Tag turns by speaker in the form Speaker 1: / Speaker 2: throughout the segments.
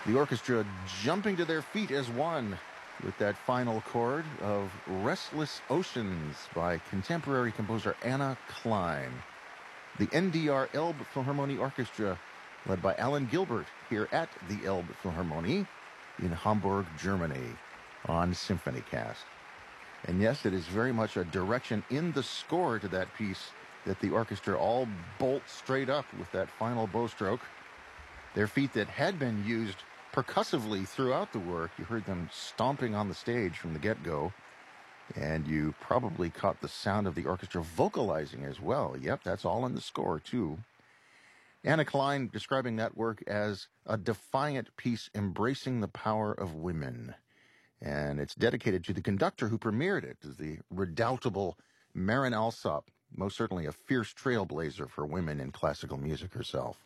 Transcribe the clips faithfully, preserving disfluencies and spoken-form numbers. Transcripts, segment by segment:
Speaker 1: The orchestra jumping to their feet as one with that final chord of Restless Oceans by contemporary composer Anna Klein. The N D R Elbe Philharmonie Orchestra, led by Alan Gilbert, here at the Elbe Philharmonie in Hamburg, Germany, on SymphonyCast. And yes, it is very much a direction in the score to that piece that the orchestra all bolt straight up with that final bow stroke. Their feet that had been used percussively throughout the work. You heard them stomping on the stage from the get-go, and you probably caught the sound of the orchestra vocalizing as well. Yep, that's all in the score, too. Anna Klein describing that work as a defiant piece embracing the power of women. And it's dedicated to the conductor who premiered it, the redoubtable Marin Alsop, most certainly a fierce trailblazer for women in classical music herself.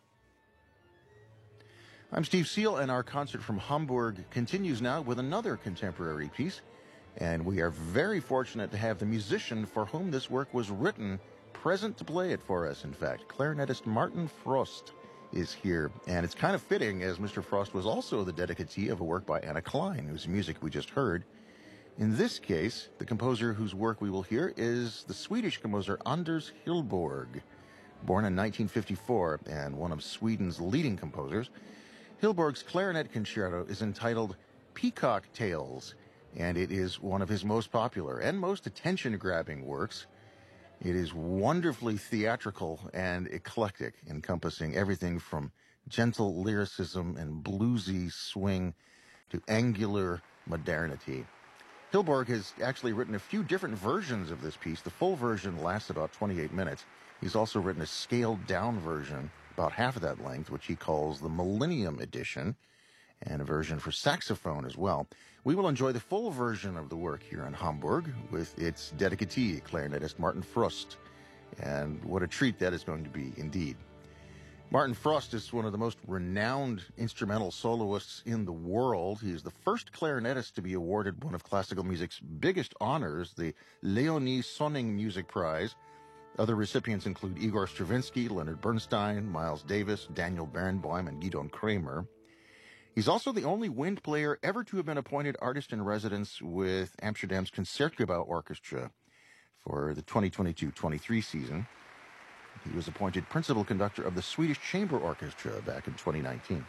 Speaker 1: I'm Steve Seal, and our concert from Hamburg continues now with another contemporary piece. And we are very fortunate to have the musician for whom this work was written present to play it for us, in fact. Clarinetist Martin Frost is here. And it's kind of fitting, as Mister Frost was also the dedicatee of a work by Anna Klein, whose music we just heard. In this case, the composer whose work we will hear is the Swedish composer Anders Hillborg, born in nineteen fifty-four and one of Sweden's leading composers. Hillborg's clarinet concerto is entitled Peacock Tales, and it is one of his most popular and most attention-grabbing works. It is wonderfully theatrical and eclectic, encompassing everything from gentle lyricism and bluesy swing to angular modernity. Hillborg has actually written a few different versions of this piece. The full version lasts about twenty-eight minutes. He's also written a scaled-down version, about half of that length, which he calls the Millennium Edition, and a version for saxophone as well. We will enjoy the full version of the work here in Hamburg with its dedicatee, clarinetist Martin Frost. And what a treat that is going to be, indeed. Martin Frost is one of the most renowned instrumental soloists in the world. He is the first clarinetist to be awarded one of classical music's biggest honors, the Leonie Sonning Music Prize. Other recipients include Igor Stravinsky, Leonard Bernstein, Miles Davis, Daniel Barenboim, and Gidon Kremer. He's also the only wind player ever to have been appointed artist in residence with Amsterdam's Concertgebouw Orchestra for the twenty twenty-two twenty-three season. He was appointed principal conductor of the Swedish Chamber Orchestra back in twenty nineteen.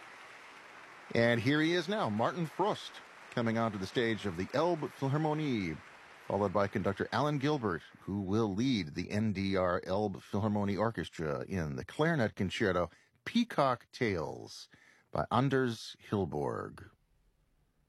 Speaker 1: And here he is now, Martin Frost, coming onto the stage of the Elbe Philharmonie, followed by conductor Alan Gilbert, who will lead the N D R Elbe Philharmonie Orchestra in the clarinet concerto Peacock Tales by Anders Hillborg.